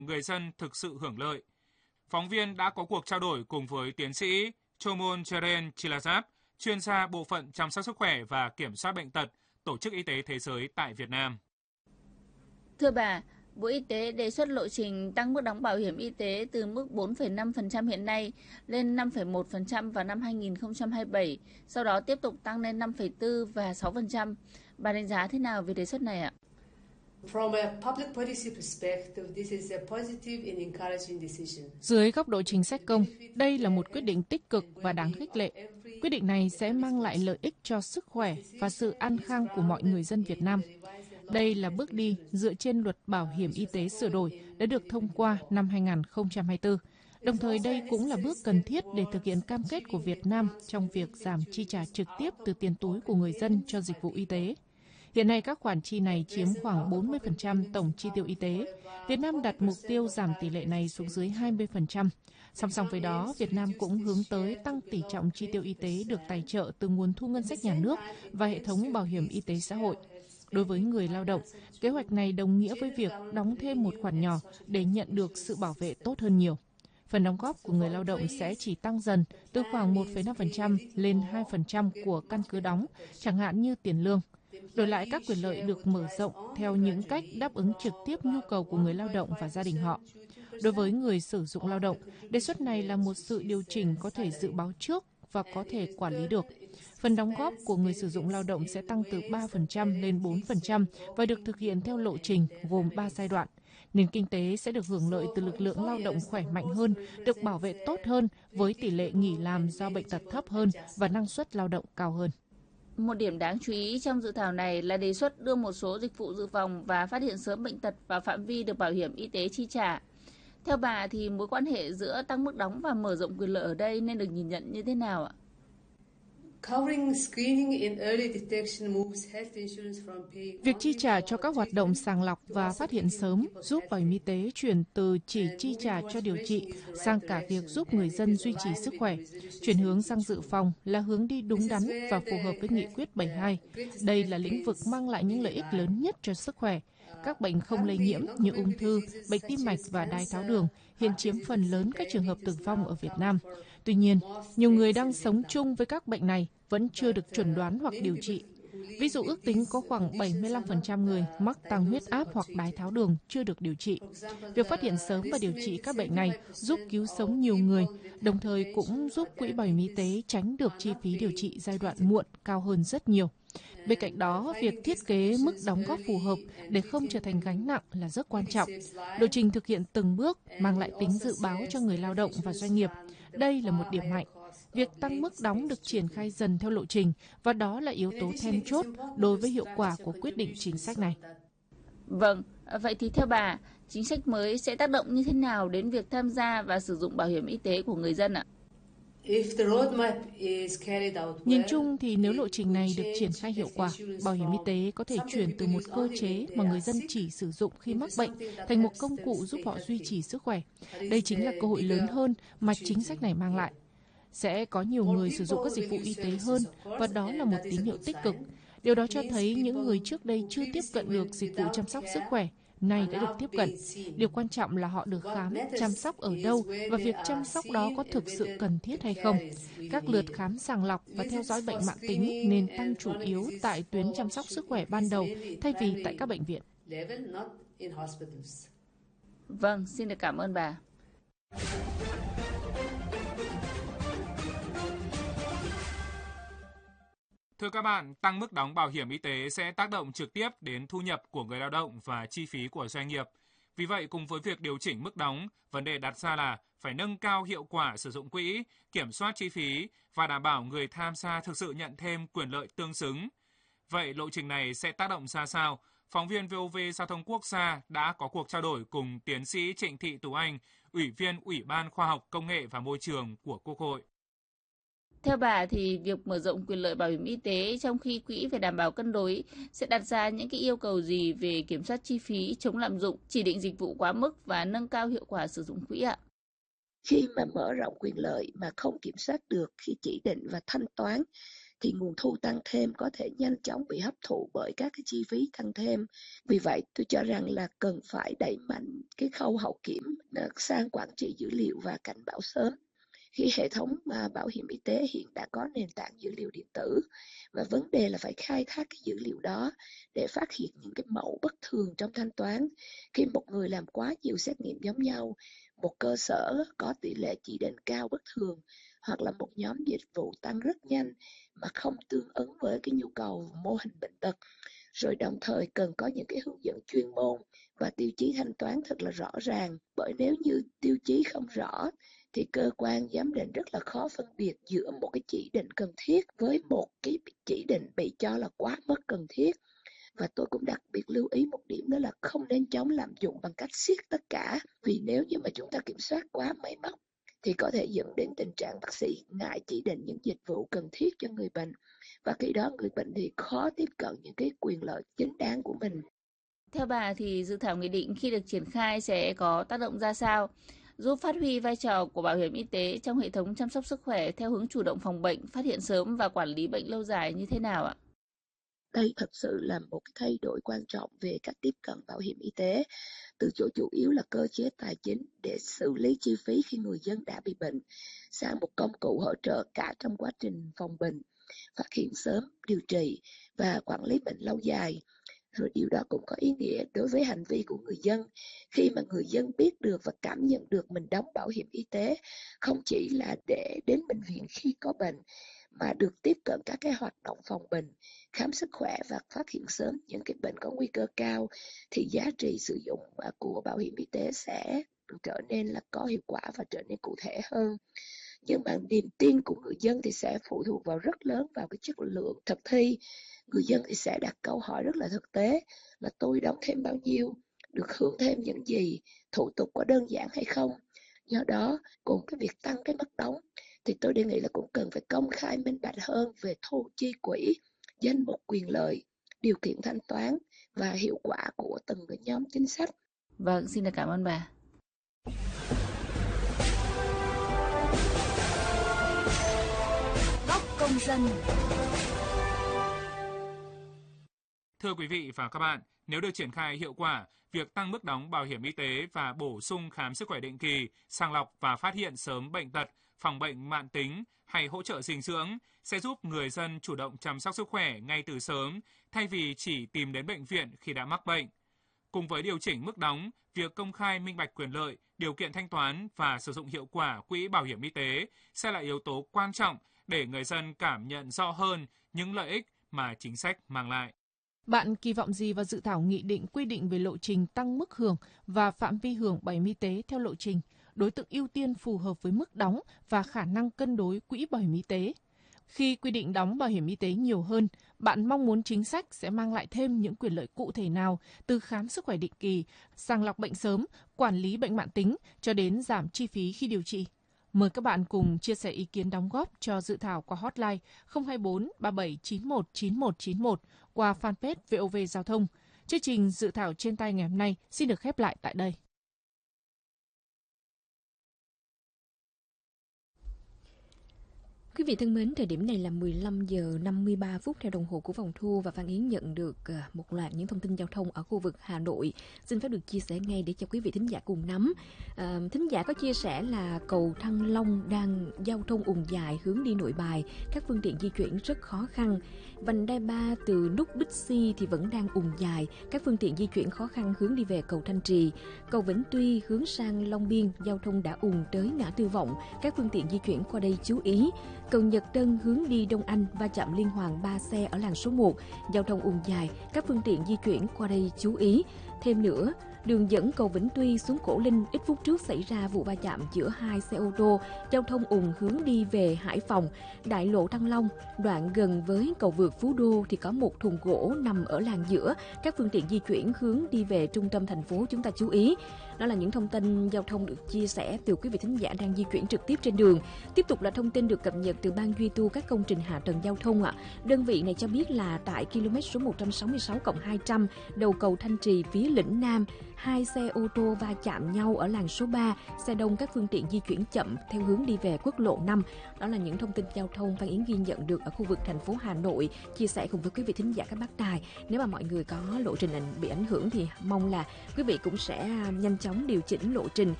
người dân thực sự hưởng lợi. Phóng viên đã có cuộc trao đổi cùng với tiến sĩ Chomon Cheren Chilazap, chuyên gia bộ phận chăm sóc sức khỏe và kiểm soát bệnh tật, Tổ chức Y tế Thế giới tại Việt Nam. Thưa bà, Bộ Y tế đề xuất lộ trình tăng mức đóng bảo hiểm y tế từ mức 4,5% hiện nay lên 5,1% vào năm 2027, sau đó tiếp tục tăng lên 5,4% và 6%. Bà đánh giá thế nào về đề xuất này ạ? Dưới góc độ chính sách công, đây là một quyết định tích cực và đáng khích lệ. Quyết định này sẽ mang lại lợi ích cho sức khỏe và sự an khang của mọi người dân Việt Nam. Đây là bước đi dựa trên luật bảo hiểm y tế sửa đổi đã được thông qua năm 2024. Đồng thời đây cũng là bước cần thiết để thực hiện cam kết của Việt Nam trong việc giảm chi trả trực tiếp từ tiền túi của người dân cho dịch vụ y tế. Hiện nay các khoản chi này chiếm khoảng 40% tổng chi tiêu y tế. Việt Nam đặt mục tiêu giảm tỷ lệ này xuống dưới 20%. Song song với đó, Việt Nam cũng hướng tới tăng tỷ trọng chi tiêu y tế được tài trợ từ nguồn thu ngân sách nhà nước và hệ thống bảo hiểm y tế xã hội. Đối với người lao động, kế hoạch này đồng nghĩa với việc đóng thêm một khoản nhỏ để nhận được sự bảo vệ tốt hơn nhiều. Phần đóng góp của người lao động sẽ chỉ tăng dần từ khoảng 1,5% lên 2% của căn cứ đóng, chẳng hạn như tiền lương. Đổi lại các quyền lợi được mở rộng theo những cách đáp ứng trực tiếp nhu cầu của người lao động và gia đình họ. Đối với người sử dụng lao động, đề xuất này là một sự điều chỉnh có thể dự báo trước và có thể quản lý được. Phần đóng góp của người sử dụng lao động sẽ tăng từ 3% lên 4% và được thực hiện theo lộ trình gồm 3 giai đoạn. Nền kinh tế sẽ được hưởng lợi từ lực lượng lao động khỏe mạnh hơn, được bảo vệ tốt hơn với tỷ lệ nghỉ làm do bệnh tật thấp hơn và năng suất lao động cao hơn. Một điểm đáng chú ý trong dự thảo này là đề xuất đưa một số dịch vụ dự phòng và phát hiện sớm bệnh tật vào phạm vi được bảo hiểm y tế chi trả. Theo bà thì mối quan hệ giữa tăng mức đóng và mở rộng quyền lợi ở đây nên được nhìn nhận như thế nào ạ? Việc chi trả cho các hoạt động sàng lọc và phát hiện sớm giúp bảo hiểm y tế chuyển từ chỉ chi trả cho điều trị sang cả việc giúp người dân duy trì sức khỏe. Chuyển hướng sang dự phòng là hướng đi đúng đắn và phù hợp với Nghị quyết 72. Đây là lĩnh vực mang lại những lợi ích lớn nhất cho sức khỏe. Các bệnh không lây nhiễm như ung thư, bệnh tim mạch và đái tháo đường hiện chiếm phần lớn các trường hợp tử vong ở Việt Nam. Tuy nhiên, nhiều người đang sống chung với các bệnh này vẫn chưa được chẩn đoán hoặc điều trị. Ví dụ ước tính có khoảng 75% người mắc tăng huyết áp hoặc đái tháo đường chưa được điều trị. Việc phát hiện sớm và điều trị các bệnh này giúp cứu sống nhiều người, đồng thời cũng giúp Quỹ Bảo hiểm Y tế tránh được chi phí điều trị giai đoạn muộn cao hơn rất nhiều. Bên cạnh đó, việc thiết kế mức đóng góp phù hợp để không trở thành gánh nặng là rất quan trọng. Lộ trình thực hiện từng bước mang lại tính dự báo cho người lao động và doanh nghiệp. Đây là một điểm mạnh. Việc tăng mức đóng được triển khai dần theo lộ trình và đó là yếu tố then chốt đối với hiệu quả của quyết định chính sách này. Vâng, vậy thì theo bà, chính sách mới sẽ tác động như thế nào đến việc tham gia và sử dụng bảo hiểm y tế của người dân ạ? Nhìn chung thì nếu lộ trình này được triển khai hiệu quả, bảo hiểm y tế có thể chuyển từ một cơ chế mà người dân chỉ sử dụng khi mắc bệnh thành một công cụ giúp họ duy trì sức khỏe. Đây chính là cơ hội lớn hơn mà chính sách này mang lại. Sẽ có nhiều người sử dụng các dịch vụ y tế hơn và đó là một tín hiệu tích cực. Điều đó cho thấy những người trước đây chưa tiếp cận được dịch vụ chăm sóc sức khỏe nay đã được tiếp cận. Điều quan trọng là họ được khám, chăm sóc ở đâu và việc chăm sóc đó có thực sự cần thiết hay không. Các lượt khám sàng lọc và theo dõi bệnh mãn tính nên tăng chủ yếu tại tuyến chăm sóc sức khỏe ban đầu thay vì tại các bệnh viện. Vâng, xin được cảm ơn bà. Thưa các bạn, tăng mức đóng bảo hiểm y tế sẽ tác động trực tiếp đến thu nhập của người lao động và chi phí của doanh nghiệp. Vì vậy, cùng với việc điều chỉnh mức đóng, vấn đề đặt ra là phải nâng cao hiệu quả sử dụng quỹ, kiểm soát chi phí và đảm bảo người tham gia thực sự nhận thêm quyền lợi tương xứng. Vậy lộ trình này sẽ tác động ra sao? Phóng viên VOV Giao thông Quốc gia đã có cuộc trao đổi cùng tiến sĩ Trịnh Thị Tú Anh, Ủy viên Ủy ban Khoa học Công nghệ và Môi trường của Quốc hội. Theo bà thì việc mở rộng quyền lợi bảo hiểm y tế trong khi quỹ phải đảm bảo cân đối sẽ đặt ra những cái yêu cầu gì về kiểm soát chi phí, chống lạm dụng, chỉ định dịch vụ quá mức và nâng cao hiệu quả sử dụng quỹ ạ? Khi mà mở rộng quyền lợi mà không kiểm soát được khi chỉ định và thanh toán thì nguồn thu tăng thêm có thể nhanh chóng bị hấp thụ bởi các cái chi phí tăng thêm. Vì vậy, tôi cho rằng là cần phải đẩy mạnh cái khâu hậu kiểm sang quản trị dữ liệu và cảnh báo sớm. Khi hệ thống bảo hiểm y tế hiện đã có nền tảng dữ liệu điện tử, và vấn đề là phải khai thác cái dữ liệu đó để phát hiện những cái mẫu bất thường trong thanh toán. Khi một người làm quá nhiều xét nghiệm giống nhau, một cơ sở có tỷ lệ chỉ định cao bất thường, hoặc là một nhóm dịch vụ tăng rất nhanh mà không tương ứng với cái nhu cầu mô hình bệnh tật. Rồi đồng thời cần có những cái hướng dẫn chuyên môn và tiêu chí thanh toán thật là rõ ràng, bởi nếu như tiêu chí không rõ thì cơ quan giám định rất là khó phân biệt giữa một cái chỉ định cần thiết với một cái chỉ định bị cho là quá mức cần thiết. Và tôi cũng đặc biệt lưu ý một điểm đó là không nên chống lạm dụng bằng cách siết tất cả, vì nếu như mà chúng ta kiểm soát quá máy móc thì có thể dẫn đến tình trạng bác sĩ ngại chỉ định những dịch vụ cần thiết cho người bệnh, và khi đó người bệnh thì khó tiếp cận những cái quyền lợi chính đáng của mình. Theo bà thì dự thảo nghị định khi được triển khai sẽ có tác động ra sao, giúp phát huy vai trò của bảo hiểm y tế trong hệ thống chăm sóc sức khỏe theo hướng chủ động phòng bệnh, phát hiện sớm và quản lý bệnh lâu dài như thế nào ạ? Đây thật sự là một cái thay đổi quan trọng về cách tiếp cận bảo hiểm y tế, từ chỗ chủ yếu là cơ chế tài chính để xử lý chi phí khi người dân đã bị bệnh, sang một công cụ hỗ trợ cả trong quá trình phòng bệnh, phát hiện sớm, điều trị và quản lý bệnh lâu dài. Rồi điều đó cũng có ý nghĩa đối với hành vi của người dân, khi mà người dân biết được và cảm nhận được mình đóng bảo hiểm y tế không chỉ là để đến bệnh viện khi có bệnh, mà được tiếp cận các cái hoạt động phòng bệnh, khám sức khỏe và phát hiện sớm những cái bệnh có nguy cơ cao, thì giá trị sử dụng của bảo hiểm y tế sẽ trở nên là có hiệu quả và trở nên cụ thể hơn. Nhưng mà niềm tin của người dân thì sẽ phụ thuộc vào rất lớn vào cái chất lượng thực thi. Người dân thì sẽ đặt câu hỏi rất là thực tế là tôi đóng thêm bao nhiêu, được hưởng thêm những gì, thủ tục có đơn giản hay không. Do đó, cùng cái việc tăng cái mức đóng thì tôi đề nghị là cũng cần phải công khai minh bạch hơn về thu chi quỹ, danh mục quyền lợi, điều kiện thanh toán và hiệu quả của từng cái nhóm chính sách. Vâng, xin được cảm ơn bà. Góc công dân. Thưa quý vị và các bạn, nếu được triển khai hiệu quả, việc tăng mức đóng bảo hiểm y tế và bổ sung khám sức khỏe định kỳ, sàng lọc và phát hiện sớm bệnh tật, phòng bệnh mãn tính hay hỗ trợ dinh dưỡng sẽ giúp người dân chủ động chăm sóc sức khỏe ngay từ sớm, thay vì chỉ tìm đến bệnh viện khi đã mắc bệnh. Cùng với điều chỉnh mức đóng, việc công khai minh bạch quyền lợi, điều kiện thanh toán và sử dụng hiệu quả quỹ bảo hiểm y tế sẽ là yếu tố quan trọng để người dân cảm nhận rõ hơn những lợi ích mà chính sách mang lại. Bạn kỳ vọng gì vào dự thảo nghị định quy định về lộ trình tăng mức hưởng và phạm vi hưởng bảo hiểm y tế theo lộ trình, đối tượng ưu tiên phù hợp với mức đóng và khả năng cân đối quỹ bảo hiểm y tế? Khi quy định đóng bảo hiểm y tế nhiều hơn, bạn mong muốn chính sách sẽ mang lại thêm những quyền lợi cụ thể nào, từ khám sức khỏe định kỳ, sàng lọc bệnh sớm, quản lý bệnh mãn tính cho đến giảm chi phí khi điều trị? Mời các bạn cùng chia sẻ ý kiến đóng góp cho dự thảo qua hotline 024 3791 9191 qua fanpage VOV Giao thông. Chương trình dự thảo trên tay ngày hôm nay xin được khép lại tại đây. Quý vị thân mến, thời điểm này là 15 giờ 53 phút theo đồng hồ của phòng thu, và Phan Yến nhận được một loạt những thông tin giao thông ở khu vực Hà Nội. Xin phép được chia sẻ ngay để cho quý vị thính giả cùng nắm. Thính giả có chia sẻ là cầu Thăng Long đang giao thông ùn dài hướng đi Nội Bài, các phương tiện di chuyển rất khó khăn. Vành đai 3 từ nút Bixi thì vẫn đang ùn dài, các phương tiện di chuyển khó khăn hướng đi về cầu Thanh Trì. Cầu Vĩnh Tuy hướng sang Long Biên, giao thông đã ùn tới ngã Tư Vọng, các phương tiện di chuyển qua đây chú ý. Cầu Nhật Tân hướng đi Đông Anh va chạm liên hoàn 3 xe ở làn số 1, giao thông ùn dài, các phương tiện di chuyển qua đây chú ý. Thêm nữa, đường dẫn cầu Vĩnh Tuy xuống Cổ Linh ít phút trước xảy ra vụ va chạm giữa 2 xe ô tô, giao thông ùn hướng đi về Hải Phòng. Đại lộ Thăng Long, đoạn gần với cầu vượt Phú Đô thì có một thùng gỗ nằm ở làn giữa, các phương tiện di chuyển hướng đi về trung tâm thành phố chúng ta chú ý. Đó là những thông tin giao thông được chia sẻ từ quý vị thính giả đang di chuyển trực tiếp trên đường. Tiếp tục là thông tin được cập nhật từ Ban duy tu các công trình hạ tầng giao thông Đơn vị này cho biết là tại km số 166+200 đầu cầu Thanh Trì phía Lĩnh Nam, 2 xe ô tô va chạm nhau ở làn số 3, xe đông các phương tiện di chuyển chậm theo hướng đi về quốc lộ 5. Đó là những thông tin giao thông Phan Yến ghi nhận được ở khu vực thành phố Hà Nội, chia sẻ cùng với quý vị thính giả các bác đài. Nếu mà mọi người có lộ trình bị ảnh hưởng thì mong là quý vị cũng sẽ nhanh chóng điều chỉnh lộ trình